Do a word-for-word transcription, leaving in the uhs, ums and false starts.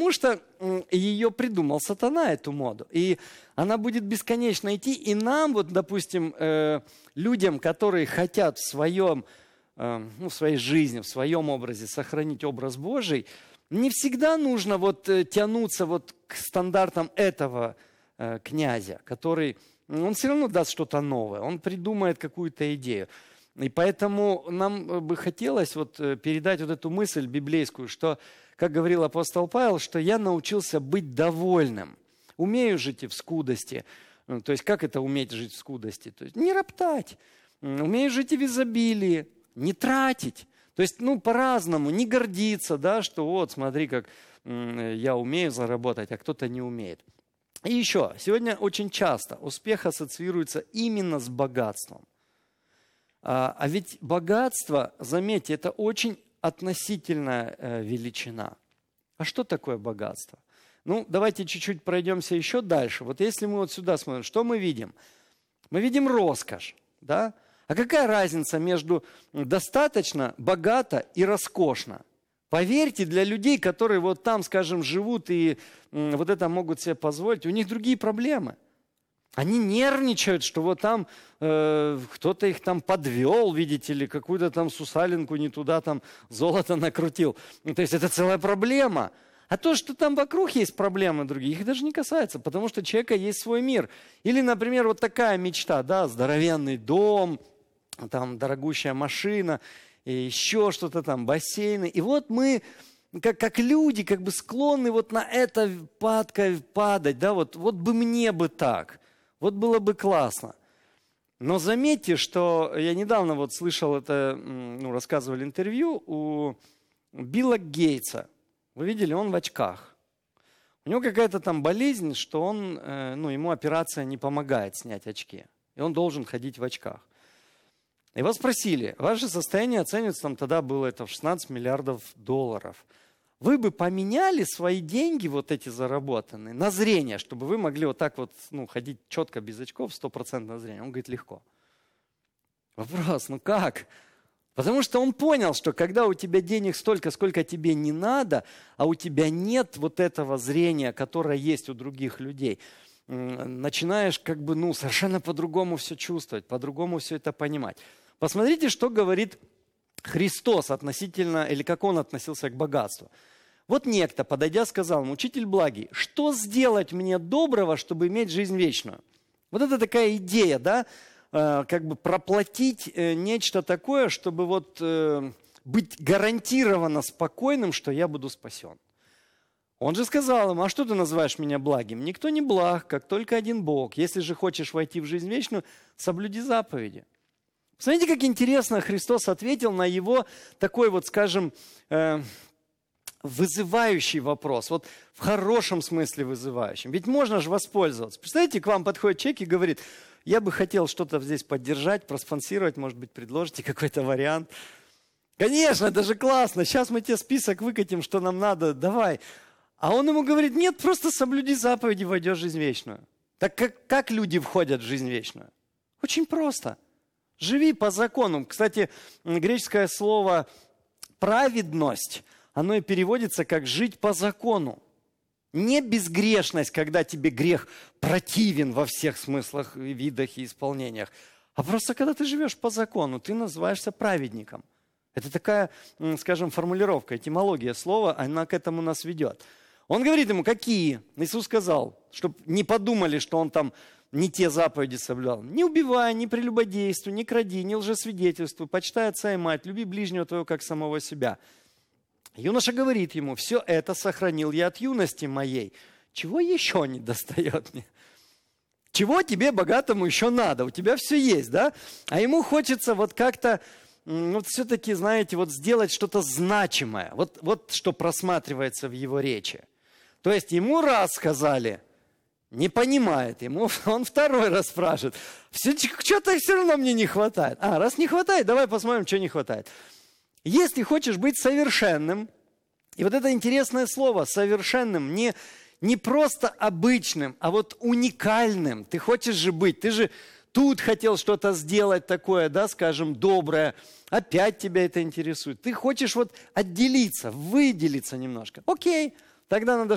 потому что ее придумал сатана, эту моду. И она будет бесконечно идти. И нам, вот, допустим, э, людям, которые хотят в своем, э, ну, в своей жизни, в своем образе сохранить образ Божий, не всегда нужно вот, э, тянуться вот к стандартам этого э, князя, который, он все равно даст что-то новое, он придумает какую-то идею. И поэтому нам бы хотелось вот передать вот эту мысль библейскую, что, как говорил апостол Павел, что я научился быть довольным. Умею жить и в скудости. То есть как это уметь жить в скудости? То есть не роптать. Умею жить и в изобилии. Не тратить. То есть, ну, по-разному. Не гордиться, да, что вот, смотри, как я умею заработать, а кто-то не умеет. И еще, сегодня очень часто успех ассоциируется именно с богатством. А ведь богатство, заметьте, это очень относительная величина. А что такое богатство? Ну, давайте чуть-чуть пройдемся еще дальше. Вот если мы вот сюда смотрим, что мы видим? Мы видим роскошь, да? А какая разница между достаточно, богато и роскошно? Поверьте, для людей, которые вот там, скажем, живут и вот это могут себе позволить, у них другие проблемы. Они нервничают, что вот там э, кто-то их там подвел, видите ли, какую-то там сусалинку не туда там золото накрутил. Ну, то есть это целая проблема. А то, что там вокруг есть проблемы другие, их даже не касается, потому что у человека есть свой мир. Или, например, вот такая мечта, да, здоровенный дом, там дорогущая машина, и еще что-то там, бассейны. И вот мы... Как, как люди как бы склонны вот на это падкой падать, да, вот, вот бы мне бы так. Вот было бы классно. Но заметьте, что я недавно вот слышал это, ну, рассказывали интервью у Билла Гейтса. Вы видели, он в очках. У него какая-то там болезнь, что он, ну, ему операция не помогает снять очки. И он должен ходить в очках. Его спросили, ваше состояние оценивается, там тогда было это в шестнадцать миллиардов долларов. Вы бы поменяли свои деньги, вот эти заработанные, на зрение, чтобы вы могли вот так вот, ну, ходить четко без очков, стопроцентное зрение? Он говорит, легко. Вопрос, ну как? Потому что он понял, что когда у тебя денег столько, сколько тебе не надо, а у тебя нет вот этого зрения, которое есть у других людей, начинаешь как бы, ну, совершенно по-другому все чувствовать, по-другому все это понимать. Посмотрите, что говорит Христос относительно, или как Он относился к богатству. Вот некто, подойдя, сказал ему, учитель благий, что сделать мне доброго, чтобы иметь жизнь вечную? Вот это такая идея, да, э, как бы проплатить э, нечто такое, чтобы вот э, быть гарантированно спокойным, что я буду спасен. Он же сказал ему, а что ты называешь меня благим? Никто не благ, как только один Бог. Если же хочешь войти в жизнь вечную, соблюди заповеди. Смотрите, как интересно Христос ответил на его такой вот, скажем, э, вызывающий вопрос. Вот в хорошем смысле вызывающим. Ведь можно же воспользоваться. Представляете, к вам подходит человек и говорит, я бы хотел что-то здесь поддержать, проспонсировать, может быть, предложите какой-то вариант. Конечно, это же классно. Сейчас мы тебе список выкатим, что нам надо, давай. А он ему говорит, нет, просто соблюди заповеди, войдешь в жизнь вечную. Так как, как люди входят в жизнь вечную? Очень просто. Живи по закону. Кстати, греческое слово «праведность», оно и переводится как «жить по закону». Не безгрешность, когда тебе грех противен во всех смыслах, видах и исполнениях, а просто когда ты живешь по закону, ты называешься праведником. Это такая, скажем, формулировка, этимология слова, она к этому нас ведет. Он говорит ему, какие? Иисус сказал, чтобы не подумали, что он там не те заповеди соблюдал. Не убивай, не прелюбодействуй, не кради, не лжесвидетельствуй, почитай отца и мать, люби ближнего твоего, как самого себя. Юноша говорит ему, все это сохранил я от юности моей. Чего еще не достает мне? Чего тебе, богатому, еще надо? У тебя все есть, да? А ему хочется вот как-то, вот все-таки, знаете, вот сделать что-то значимое. Вот, вот что просматривается в его речи. То есть ему раз сказали, не понимает, ему он второй раз спрашивает. Что-то все равно мне не хватает. А, раз не хватает, давай посмотрим, что не хватает. Если хочешь быть совершенным, и вот это интересное слово, совершенным, не, не просто обычным, а вот уникальным. Ты хочешь же быть, ты же тут хотел что-то сделать такое, да, скажем, доброе. Опять тебя это интересует. Ты хочешь вот отделиться, выделиться немножко. Окей, тогда надо